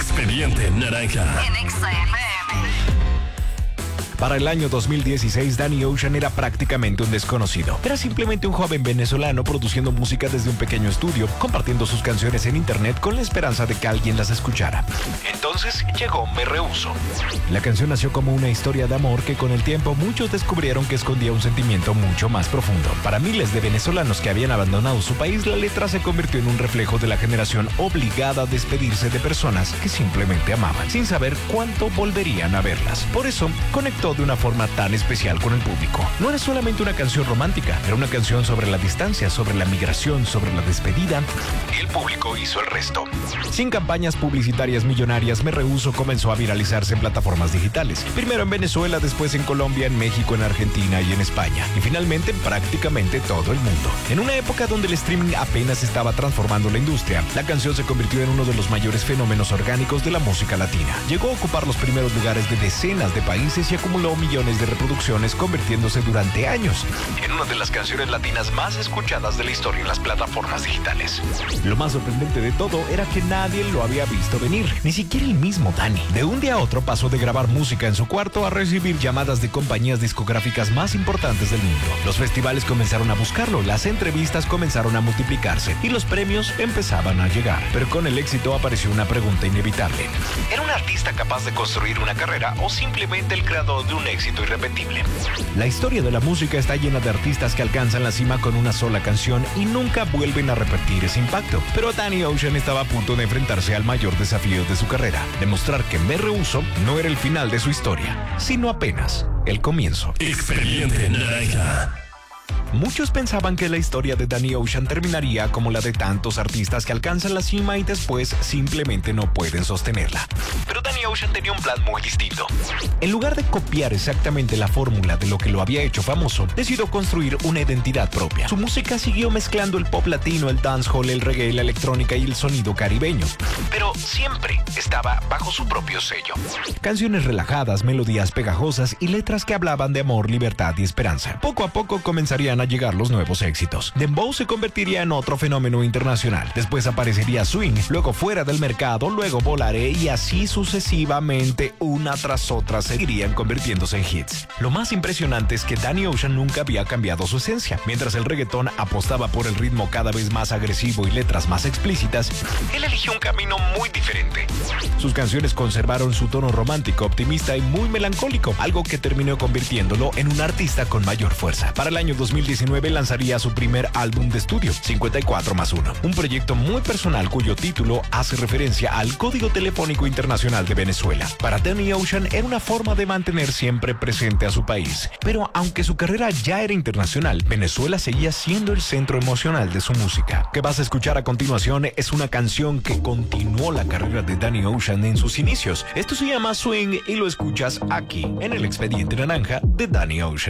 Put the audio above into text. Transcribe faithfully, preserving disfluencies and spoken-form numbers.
Expediente Naranja en Exa F M. Para el año dos mil dieciséis, Danny Ocean era prácticamente un desconocido. Era simplemente un joven venezolano produciendo música desde un pequeño estudio, compartiendo sus canciones en internet con la esperanza de que alguien las escuchara. Entonces llegó Me Rehuso. La canción nació como una historia de amor que con el tiempo muchos descubrieron que escondía un sentimiento mucho más profundo. Para miles de venezolanos que habían abandonado su país, la letra se convirtió en un reflejo de la generación obligada a despedirse de personas que simplemente amaban, sin saber cuánto volverían a verlas. Por eso, conectó de una forma tan especial con el público. No era solamente una canción romántica, era una canción sobre la distancia, sobre la migración, sobre la despedida. Y el público hizo el resto. Sin campañas publicitarias millonarias, Me Rehuso comenzó a viralizarse en plataformas digitales. Primero en Venezuela, después en Colombia, en México, en Argentina y en España. Y finalmente en prácticamente todo el mundo. En una época donde el streaming apenas estaba transformando la industria, la canción se convirtió en uno de los mayores fenómenos orgánicos de la música latina. Llegó a ocupar los primeros lugares de decenas de países y acumuló millones de reproducciones, convirtiéndose durante años en una de las canciones latinas más escuchadas de la historia en las plataformas digitales. Lo más sorprendente de todo era que nadie lo había visto venir, ni siquiera el mismo Danny. De un día a otro pasó de grabar música en su cuarto a recibir llamadas de compañías discográficas más importantes del mundo. Los festivales comenzaron a buscarlo, las entrevistas comenzaron a multiplicarse y los premios empezaban a llegar. Pero con el éxito apareció una pregunta inevitable. ¿Era un artista capaz de construir una carrera o simplemente el creador de un éxito irrepetible? La historia de la música está llena de artistas que alcanzan la cima con una sola canción y nunca vuelven a repetir ese impacto. Pero Danny Ocean estaba a punto de enfrentarse al mayor desafío de su carrera, demostrar que Me Rehuso no era el final de su historia, sino apenas el comienzo. Expediente Naranja. Muchos pensaban que la historia de Danny Ocean terminaría como la de tantos artistas que alcanzan la cima y después simplemente no pueden sostenerla. Pero Danny Ocean tenía un plan muy distinto. En lugar de copiar exactamente la fórmula de lo que lo había hecho famoso, decidió construir una identidad propia. Su música siguió mezclando el pop latino, el dancehall, el reggae, la electrónica y el sonido caribeño. Pero siempre estaba bajo su propio sello. Canciones relajadas, melodías pegajosas y letras que hablaban de amor, libertad y esperanza. Poco a poco comenzarían a llegar los nuevos éxitos. Dembow se convertiría en otro fenómeno internacional. Después aparecería Swing, luego Fuera del Mercado, luego Volaré y así sucesivamente, una tras otra seguirían convirtiéndose en hits. Lo más impresionante es que Danny Ocean nunca había cambiado su esencia. Mientras el reggaetón apostaba por el ritmo cada vez más agresivo y letras más explícitas, él eligió un camino muy diferente. Sus canciones conservaron su tono romántico, optimista y muy melancólico, algo que terminó convirtiéndolo en un artista con mayor fuerza. Para el año dos mil diecinueve lanzaría su primer álbum de estudio, cincuenta y cuatro más uno, un proyecto muy personal cuyo título hace referencia al Código Telefónico Internacional de Venezuela. Para Danny Ocean era una forma de mantener siempre presente a su país, pero aunque su carrera ya era internacional, Venezuela seguía siendo el centro emocional de su música. Que vas a escuchar a continuación es una canción que continuó la carrera de Danny Ocean en sus inicios. Esto se llama Swing y lo escuchas aquí en el Expediente Naranja de Danny Ocean.